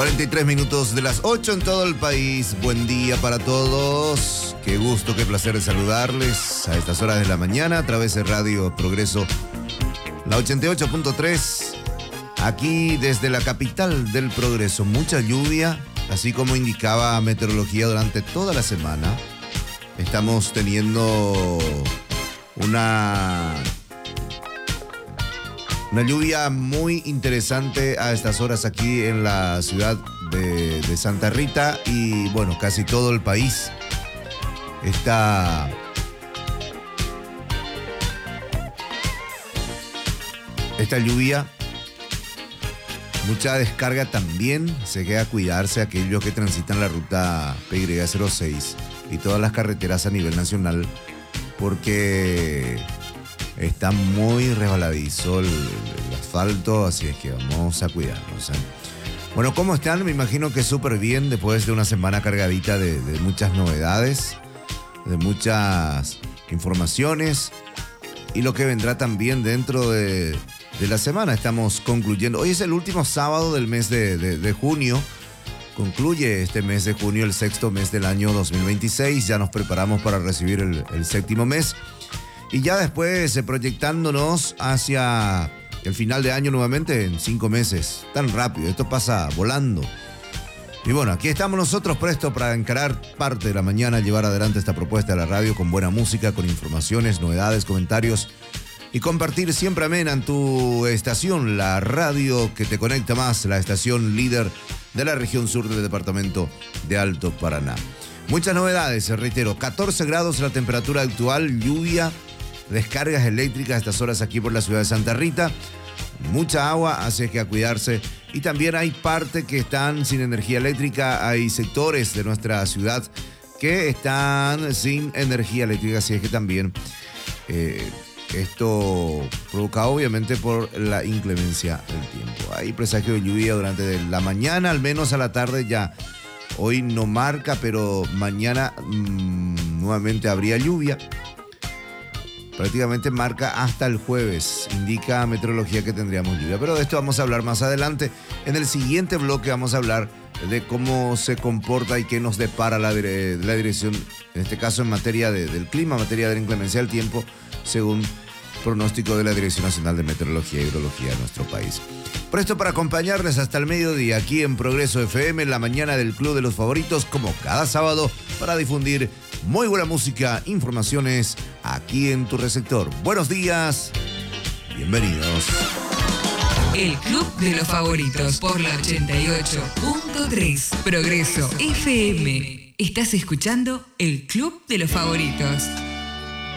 43 minutos de las 8 en todo el país. Buen día para todos. Qué gusto, qué placer de saludarles a estas horas de la mañana a través de Radio Progreso, la 88.3. Aquí desde la capital del Progreso. Mucha lluvia, así como indicaba meteorología durante toda la semana. Estamos teniendo una lluvia muy interesante a estas horas aquí en la ciudad de Santa Rita y bueno, casi todo el país. Esta lluvia, mucha descarga también. Se queda a cuidarse aquellos que transitan la ruta PY06 y todas las carreteras a nivel nacional, porque está muy resbaladizo el asfalto, así es que vamos a cuidarnos, ¿eh? Bueno, ¿cómo están? Me imagino que súper bien después de una semana cargadita de muchas novedades, de muchas informaciones y lo que vendrá también dentro de la semana. Estamos concluyendo. Hoy es el último sábado del mes de junio. Concluye este mes de junio, el sexto mes del año 2026. Ya nos preparamos para recibir el séptimo mes. Y ya después proyectándonos hacia el final de año nuevamente en 5 meses. Tan rápido, esto pasa volando. Y bueno, aquí estamos nosotros prestos para encarar parte de la mañana, llevar adelante esta propuesta de la radio con buena música, con informaciones, novedades, comentarios y compartir siempre amena en tu estación, la radio que te conecta más, la estación líder de la región sur del departamento de Alto Paraná. Muchas novedades, reitero, 14 grados la temperatura actual, lluvia, descargas eléctricas a estas horas aquí por la ciudad de Santa Rita, mucha agua, así que a cuidarse. Y también hay parte que están sin energía eléctrica, hay sectores de nuestra ciudad que están sin energía eléctrica, así es que también esto provocado obviamente por la inclemencia del tiempo. Hay presagio de lluvia durante la mañana, al menos a la tarde ya. Hoy no marca, pero mañana nuevamente habría lluvia. Prácticamente marca hasta el jueves. Indica meteorología que tendríamos lluvia. Pero de esto vamos a hablar más adelante. En el siguiente bloque vamos a hablar de cómo se comporta y qué nos depara la dirección, en este caso en materia del clima, en materia de la inclemencia del tiempo, según pronóstico de la Dirección Nacional de Meteorología e Hidrología de nuestro país. Presto para acompañarles hasta el mediodía aquí en Progreso FM, en la mañana del Club de los Favoritos, como cada sábado, para difundir muy buena música, informaciones aquí en tu receptor. Buenos días, bienvenidos. El Club de los Favoritos por la 88.3 Progreso FM. Estás escuchando el Club de los Favoritos.